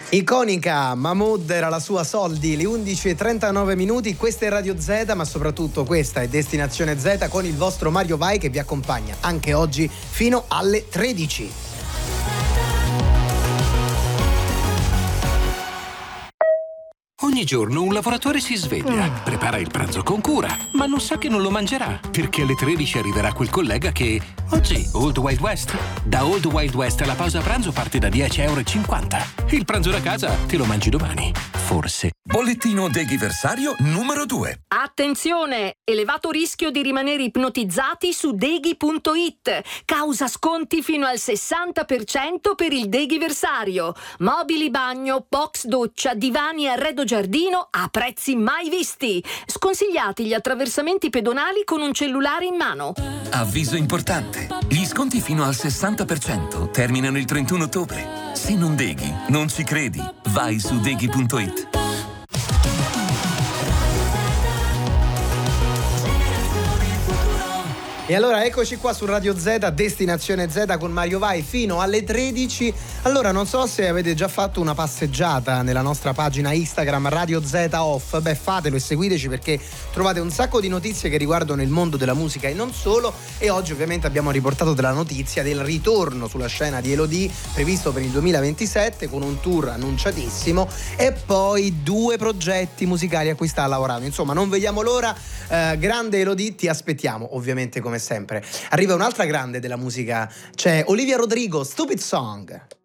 Iconica, Mahmood era la sua Soldi, le 11:39 minuti, questa è Radio Z, ma soprattutto questa è Destinazione Z con il vostro Mario Vai che vi accompagna anche oggi fino alle 13. Ogni giorno un lavoratore si sveglia, prepara il pranzo con cura, ma non sa che non lo mangerà, perché alle 13 arriverà quel collega che... Oggi, Old Wild West. Da Old Wild West la pausa pranzo parte da 10,50 €. Il pranzo da casa te lo mangi domani. Forse. Bollettino deghiversario numero 2. Attenzione! Elevato rischio di rimanere ipnotizzati su deghi.it. Causa sconti fino al 60% per il deghiversario. Mobili bagno, box doccia, divani e arredo giardino a prezzi mai visti. Sconsigliati gli attraversamenti pedonali con un cellulare in mano. Avviso importante. Gli sconti fino al 60% terminano il 31 ottobre. Se non deghi, non ci credi. Vai su deghi.it. E allora eccoci qua su Radio Z, Destinazione Z con Mario Vai fino alle 13. Allora non so se avete già fatto una passeggiata nella nostra pagina Instagram Radio Z Off. Beh, fatelo e seguiteci perché trovate un sacco di notizie che riguardano il mondo della musica e non solo. E oggi ovviamente abbiamo riportato della notizia del ritorno sulla scena di Elodie previsto per il 2027 con un tour annunciatissimo e poi 2 progetti musicali a cui sta lavorando. Insomma, non vediamo l'ora. Grande Elodie, ti aspettiamo ovviamente come sempre. Arriva un'altra grande della musica, c'è Olivia Rodrigo, Stupid Song.